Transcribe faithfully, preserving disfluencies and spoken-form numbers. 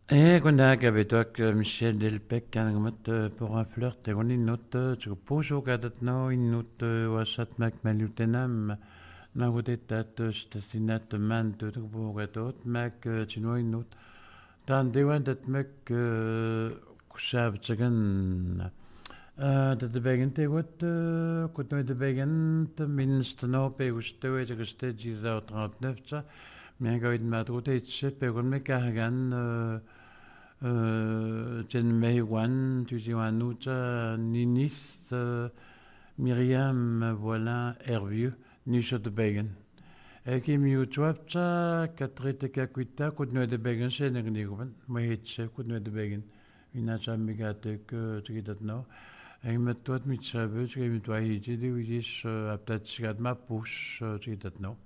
Eh, qu'on a avec toi que Michel Delpech quand on pour un flirt et on est note tu poses au gars d'atno une note wasat mac malutenam na wote tat stasinat man tu tu pour gatot mac tu know une note tant dewan dat mac kushab tsagan dat de begen te wat kut no de begen te minst no pe ustoe je geste jiza trente-neuf tsa mais quand il m'a trouvé tse pe kon me cargan Jen Mei Wan, tu dis Wanuta, Ninis, euh, Myriam, voilà, Hervieux, Nisha de Begen. Et qui miu tuapta, katrete kakuita, kutno de Begen, c'est negnigovan, mahitse, kutno de Begen. Une chamigate que tu dis no. Et me toi, mitsabe, tu dis toi, hiji, di wijis, aptat sigat ma push, tu dis no.